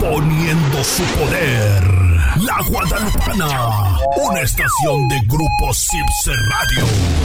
poniendo su poder. La Guadalupana, una estación de Grupo Sipse Radio.